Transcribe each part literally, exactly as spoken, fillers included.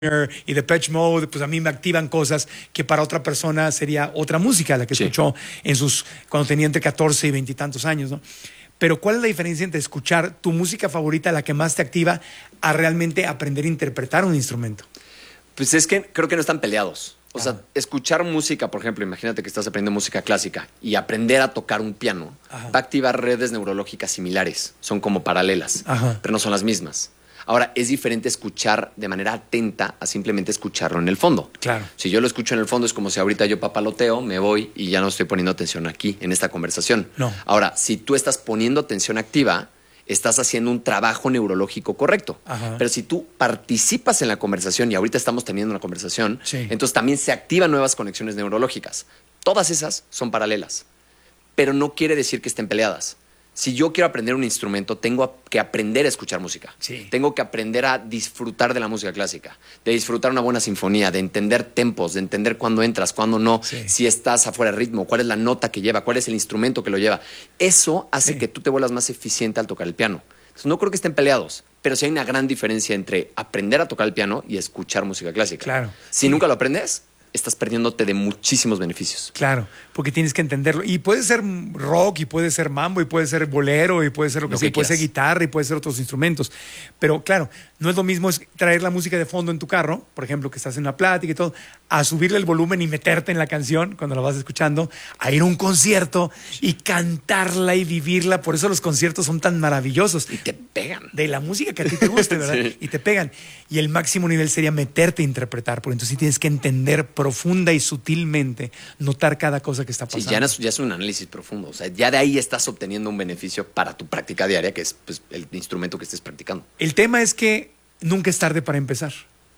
y Depeche Mode, pues a mí me activan cosas que para otra persona sería otra música, la que Sí. escuchó en sus, cuando tenía entre catorce y veinte y tantos años, ¿no? Pero ¿cuál es la diferencia entre escuchar tu música favorita, la que más te activa, a realmente aprender a interpretar un instrumento? Pues es que creo que no están peleados. O Ajá. sea, escuchar música, por ejemplo, imagínate que estás aprendiendo música clásica y aprender a tocar un piano Ajá. va a activar redes neurológicas similares. Son como paralelas, Ajá. pero no son las mismas. Ahora, es diferente escuchar de manera atenta a simplemente escucharlo en el fondo. Claro. Si yo lo escucho en el fondo es como si ahorita yo papaloteo, me voy y ya no estoy poniendo atención aquí, en esta conversación. No. Ahora, si tú estás poniendo atención activa, estás haciendo un trabajo neurológico correcto. Ajá. Pero si tú participas en la conversación y ahorita estamos teniendo una conversación, Sí. entonces también se activan nuevas conexiones neurológicas. Todas esas son paralelas, pero no quiere decir que estén peleadas. Si yo quiero aprender un instrumento, tengo que aprender a escuchar música. Sí. Tengo que aprender a disfrutar de la música clásica, de disfrutar una buena sinfonía, de entender tempos, de entender cuándo entras, cuándo no, Sí. si estás afuera de ritmo, cuál es la nota que lleva, cuál es el instrumento que lo lleva. Eso hace Sí. que tú te vuelvas más eficiente al tocar el piano. Entonces, no creo que estén peleados, pero sí hay una gran diferencia entre aprender a tocar el piano y escuchar música clásica. Claro. Si nunca lo aprendes, estás perdiéndote de muchísimos beneficios. Claro, porque tienes que entenderlo. Y puede ser rock, y puede ser mambo, y puede ser bolero, y puede ser lo que Lo sea, que y puede ser quieras. guitarra, y puede ser otros instrumentos. Pero claro, no es lo mismo es traer la música de fondo en tu carro, por ejemplo, que estás en una plática y todo, a subirle el volumen y meterte en la canción cuando la vas escuchando, a ir a un concierto y cantarla y vivirla. Por eso los conciertos son tan maravillosos. Y te pegan. De la música que a ti te guste, ¿verdad? Sí. Y te pegan. Y el máximo nivel sería meterte a interpretar, porque entonces sí tienes que entender profunda y sutilmente, notar cada cosa que está Sí, pasando. ya, no es, ya es un análisis profundo. O sea, ya de ahí estás obteniendo un beneficio para tu práctica diaria, que es pues, el instrumento que estés practicando. El tema es que nunca es tarde para empezar.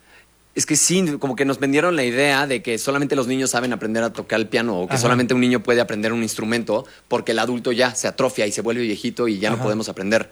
Es que sí, como que nos vendieron la idea de que solamente los niños saben aprender a tocar el piano o que Ajá. solamente un niño puede aprender un instrumento porque el adulto ya se atrofia y se vuelve viejito y ya Ajá. no podemos aprender.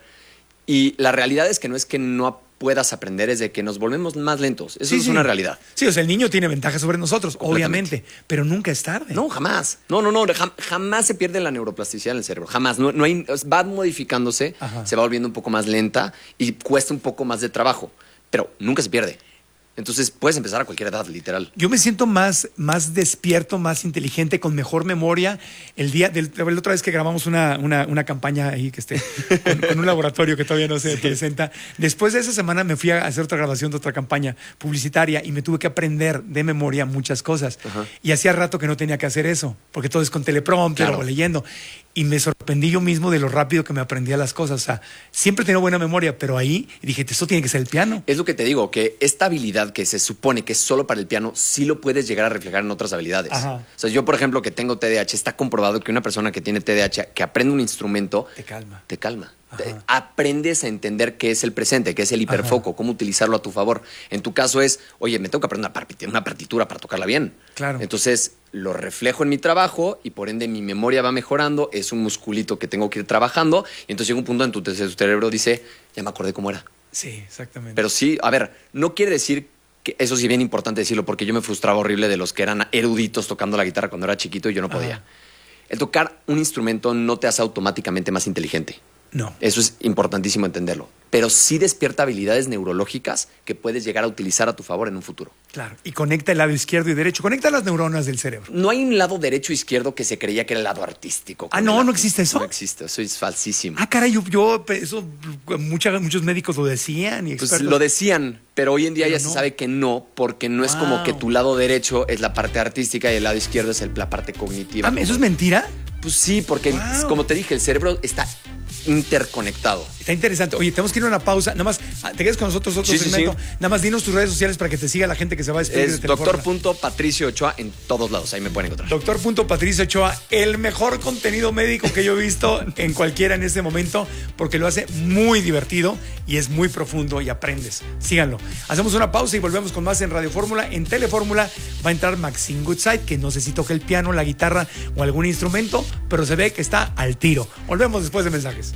Y la realidad es que no es que no puedas aprender, es de que nos volvemos más lentos. Eso Sí, es sí. una realidad. Sí, o sea, el niño tiene ventaja sobre nosotros, Completamente. obviamente, pero nunca es tarde. No, jamás. No, no, no. jam- jamás se pierde la neuroplasticidad en el cerebro. Jamás. No, no hay, va modificándose, Ajá. se va volviendo un poco más lenta y cuesta un poco más de trabajo. Pero nunca se pierde. Entonces puedes empezar a cualquier edad, literal. Yo me siento más, más despierto, más inteligente, con mejor memoria. El día del, la otra vez que grabamos una, una, una campaña ahí que esté con, con un laboratorio que todavía no se presenta. Después de esa semana me fui a hacer otra grabación de otra campaña publicitaria y me tuve que aprender de memoria muchas cosas. Ajá. Y hacía rato que no tenía que hacer eso, porque todo es con teleprompter Claro. o leyendo. Y me sorprendí yo mismo de lo rápido que me aprendía las cosas. O sea, siempre he tenido buena memoria, pero ahí dije, esto tiene que ser el piano. Es lo que te digo, que esta habilidad que se supone que es solo para el piano, sí lo puedes llegar a reflejar en otras habilidades. Ajá. O sea, yo, por ejemplo, que tengo T D A H, está comprobado que una persona que tiene T D A H, que aprende un instrumento, Te calma. te calma. Ajá. Te- aprendes a entender qué es el presente, qué es el hiperfoco, cómo utilizarlo a tu favor. En tu caso es, oye, me tengo que aprender una parti- una partitura para tocarla bien. Claro. Entonces, lo reflejo en mi trabajo y por ende mi memoria va mejorando, es un musculito que tengo que ir trabajando y entonces llega un punto en tu, tu cerebro dice, ya me acordé cómo era. Sí, exactamente. Pero sí, a ver, no quiere decir que eso sí es bien importante decirlo porque yo me frustraba horrible de los que eran eruditos tocando la guitarra cuando era chiquito y yo no podía. Ajá. El tocar un instrumento no te hace automáticamente más inteligente. No. Eso es importantísimo entenderlo. Pero sí despierta habilidades neurológicas que puedes llegar a utilizar a tu favor en un futuro. Claro, y conecta el lado izquierdo y derecho, conecta las neuronas del cerebro. No hay un lado derecho o izquierdo que se creía que era el lado artístico. Ah, con no, el ¿no lápiz. existe eso? No existe, eso es falsísimo. Ah, caray, yo, yo eso, mucha- muchos médicos lo decían y Pues expertos. lo decían, pero hoy en día Pero ya no. se sabe que no, porque no es Wow. como que tu lado derecho es la parte artística y el lado izquierdo es el- la parte cognitiva. Ah, ¿eso es mentira? Pues sí, porque Wow. como te dije, el cerebro está interconectado. Está interesante. Oye, tenemos que ir a una pausa. Nada más, ah, te quedas con nosotros otro Sí, sí, segmento. sí. Nada más dinos tus redes sociales para que te siga la gente que se va a despedir de Es Telefórmula. doctor Patricio Ochoa en todos lados, ahí me pueden encontrar. Doctor Patricio Ochoa, el mejor contenido médico que yo he visto en cualquiera en este momento, porque lo hace muy divertido y es muy profundo y aprendes. Síganlo. Hacemos una pausa y volvemos con más en Radio Fórmula. En Telefórmula va a entrar Maxine Goodside, que no sé si toca el piano, la guitarra o algún instrumento, pero se ve que está al tiro. Volvemos después de mensajes.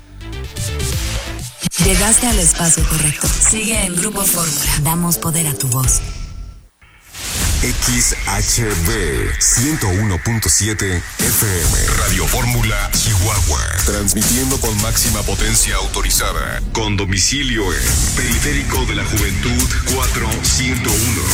Llegaste al espacio correcto. Sigue en Grupo Fórmula. Damos poder a tu voz. X H B ciento uno punto siete F M. Radio Fórmula Chihuahua. Transmitiendo con máxima potencia autorizada. Con domicilio en Periférico de la Juventud cuatrocientos uno.